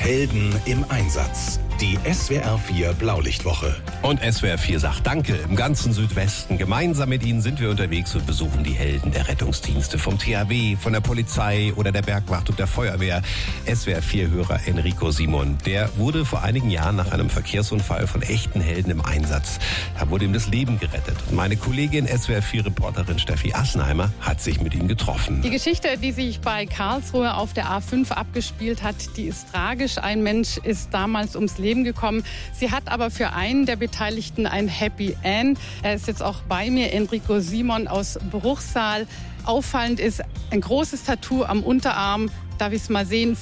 Helden im Einsatz. Die SWR 4 Blaulichtwoche. Und SWR 4 sagt Danke im ganzen Südwesten. Gemeinsam mit Ihnen sind wir unterwegs und besuchen die Helden der Rettungsdienste vom THW, von der Polizei oder der Bergwacht und der Feuerwehr. SWR 4-Hörer Enrico Simon, der wurde vor einigen Jahren nach einem Verkehrsunfall von echten Helden im Einsatz. Da wurde ihm das Leben gerettet. Und meine Kollegin SWR 4-Reporterin Steffi Assenheimer hat sich mit ihm getroffen. Die Geschichte, die sich bei Karlsruhe auf der A5 abgespielt hat, die ist tragisch. Ein Mensch ist damals ums Leben gekommen. Sie hat aber für einen der Beteiligten ein Happy End. Er ist jetzt auch bei mir, Enrico Simon aus Bruchsal. Auffallend ist ein großes Tattoo am Unterarm. Darf ich es mal sehen?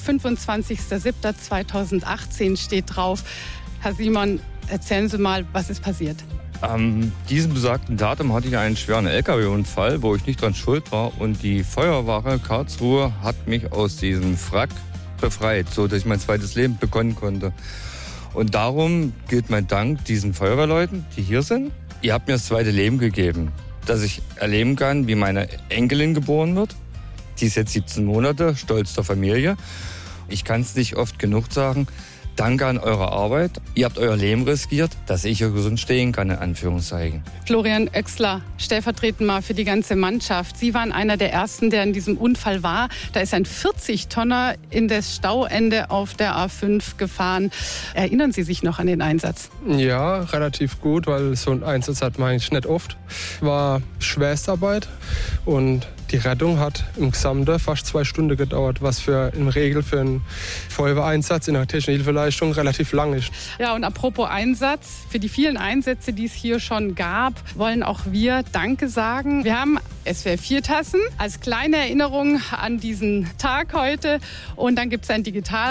25.07.2018 steht drauf. Herr Simon, erzählen Sie mal, was ist passiert? An diesem besagten Datum hatte ich einen schweren LKW-Unfall, wo ich nicht dran schuld war. Und die Feuerwache Karlsruhe hat mich aus diesem Wrack befreit, sodass ich mein zweites Leben begonnen konnte. Und darum gilt mein Dank diesen Feuerwehrleuten, die hier sind. Ihr habt mir das zweite Leben gegeben, dass ich erleben kann, wie meine Enkelin geboren wird. Die ist jetzt 17 Monate, stolz der Familie. Ich kann es nicht oft genug sagen. Danke an eure Arbeit. Ihr habt euer Leben riskiert, dass ich hier gesund stehen kann, in Anführungszeichen. Florian Oechsler, stellvertretend mal für die ganze Mannschaft. Sie waren einer der Ersten, der in diesem Unfall war. Da ist ein 40-Tonner in das Stauende auf der A5 gefahren. Erinnern Sie sich noch an den Einsatz? Ja, relativ gut, weil so einen Einsatz hat man eigentlich nicht oft. War Schwerstarbeit und die Rettung hat im Gesamten fast 2 Stunden gedauert, was im Regel für einen Feuerwehreinsatz in der technischen Hilfeleistung relativ lang ist. Ja, und apropos Einsatz, für die vielen Einsätze, die es hier schon gab, wollen auch wir Danke sagen. Wir haben SWR 4 Tassen als kleine Erinnerung an diesen Tag heute und dann gibt es ein Digital